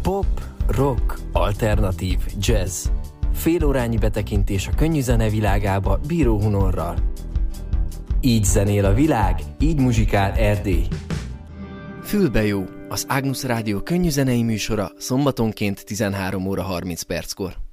Pop, rock, alternatív, jazz. Félórányi betekintés a könnyű zene világába Bíró Hunorral. Így zenél a világ, így muzsikál Erdély. Fülbe jó, az Ágnusz Rádió könnyű zenei műsora szombatonként 13 óra 30 perckor.